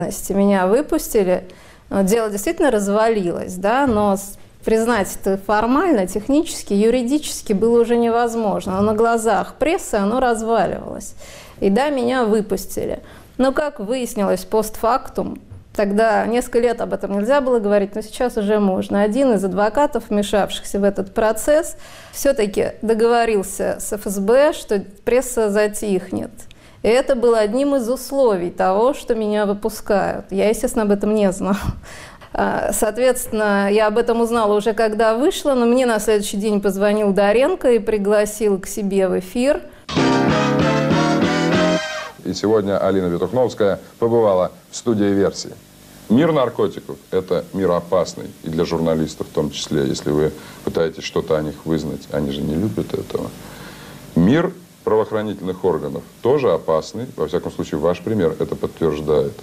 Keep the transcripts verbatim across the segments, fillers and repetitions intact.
Меня выпустили, дело действительно развалилось, да, но признать это формально, технически, юридически было уже невозможно. Но на глазах прессы оно разваливалось. И да, меня выпустили. Но, как выяснилось постфактум, тогда несколько лет об этом нельзя было говорить, но сейчас уже можно. Один из адвокатов, вмешавшихся в этот процесс, все-таки договорился с эф эс бэ, что пресса затихнет. И это было одним из условий того, что меня выпускают. Я, естественно, об этом не знала. Соответственно, я об этом узнала уже когда вышла, но мне на следующий день позвонил Доренко и пригласил к себе в эфир. И сегодня Алина Ветухновская побывала в студии «Версии». Мир наркотиков – это мир опасный, и для журналистов в том числе, если вы пытаетесь что-то о них вызнать, они же не любят этого. Мир правоохранительных органов тоже опасный, во всяком случае, ваш пример это подтверждает.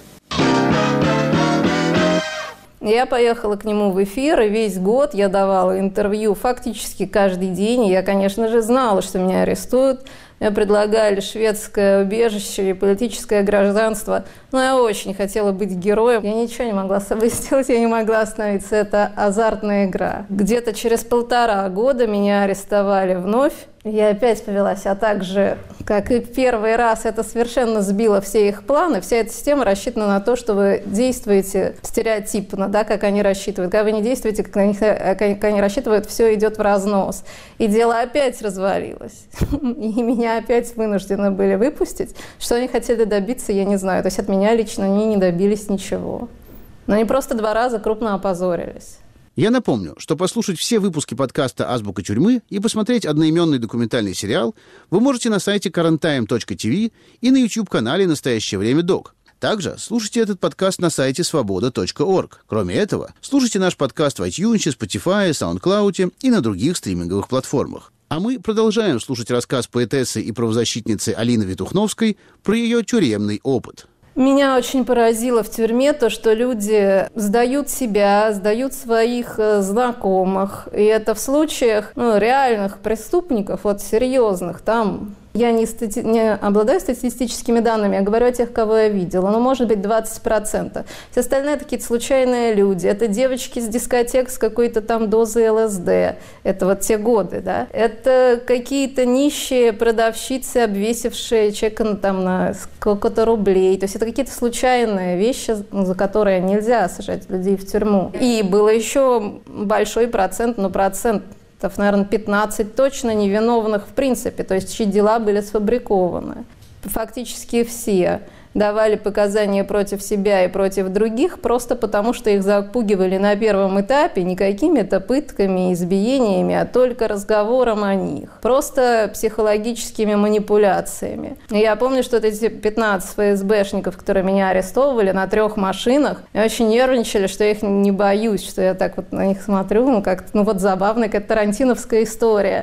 Я поехала к нему в эфир, и весь год я давала интервью фактически каждый день. И я, конечно же, знала, что меня арестуют. Мне предлагали шведское убежище и политическое гражданство. Но я очень хотела быть героем. Я ничего не могла с собой сделать, я не могла остановиться. Это азартная игра. Где-то через полтора года меня арестовали вновь. Я опять повела себя так же, как и первый раз. Это совершенно сбило все их планы. Вся эта система рассчитана на то, что вы действуете стереотипно, да, как они рассчитывают. Когда вы не действуете, как они, как они рассчитывают, все идет в разнос. И дело опять развалилось. И меня опять вынуждены были выпустить. Что они хотели добиться, я не знаю. То есть от меня лично они не добились ничего. Но они просто два раза крупно опозорились. Я напомню, что послушать все выпуски подкаста «Азбука тюрьмы» и посмотреть одноименный документальный сериал вы можете на сайте карент тайм точка ти ви и на YouTube-канале «Настоящее время Док». Также слушайте этот подкаст на сайте свобода точка орг. Кроме этого, слушайте наш подкаст в iTunes, Spotify, SoundCloud и на других стриминговых платформах. А мы продолжаем слушать рассказ поэтессы и правозащитницы Алины Ветухновской про ее тюремный опыт. Меня очень поразило в тюрьме то, что люди сдают себя, сдают своих знакомых. И это в случаях ну, реальных преступников, вот серьезных, там... Я не, стати... не обладаю статистическими данными, я говорю о тех, кого я видела, но может быть двадцать процентов. Все остальные это какие-то случайные люди. Это девочки с дискотек с какой-то там дозой эл эс дэ. Это вот те годы, да. Это какие-то нищие продавщицы, обвесившие чек там на сколько-то рублей. То есть это какие-то случайные вещи, за которые нельзя сажать людей в тюрьму. И было еще большой процент, ну процент, наверное, пятнадцать точно невиновных в принципе, то есть чьи дела были сфабрикованы. Фактически все давали показания против себя и против других просто потому, что их запугивали на первом этапе не какими-то пытками, избиениями, а только разговором о них. Просто психологическими манипуляциями. И я помню, что вот эти пятнадцать эф эс бэшников, которые меня арестовывали на трех машинах, я очень нервничали, что я их не боюсь, что я так вот на них смотрю, ну как-то, ну вот забавная какая-то тарантиновская история.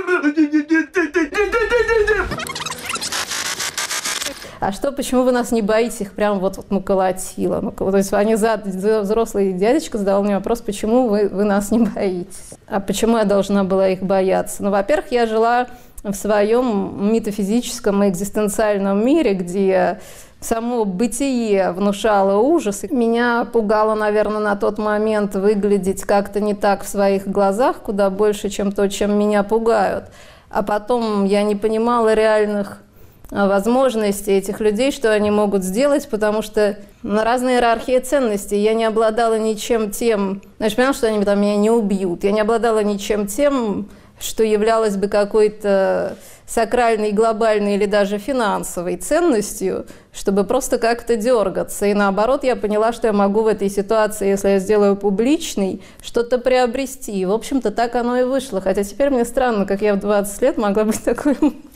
А что, почему вы нас не боитесь? Их прям вот, вот ну, колотило. Ну, то есть они за, за взрослый дядечка задал мне вопрос, почему вы, вы нас не боитесь? А почему я должна была их бояться? Ну, во-первых, я жила в своем метафизическом и экзистенциальном мире, где само бытие внушало ужас. Меня пугало, наверное, на тот момент выглядеть как-то не так в своих глазах, куда больше, чем то, чем меня пугают. А потом я не понимала реальных возможностей этих людей, что они могут сделать, потому что на разные иерархии ценностей я не обладала ничем тем, значит, поняла, что они там меня не убьют, я не обладала ничем тем, что являлось бы какой-то сакральной, глобальной или даже финансовой ценностью, чтобы просто как-то дергаться. И наоборот, я поняла, что я могу в этой ситуации, если я сделаю публичной, что-то приобрести. И, в общем-то, так оно и вышло. Хотя теперь мне странно, как я в двадцать лет могла быть такой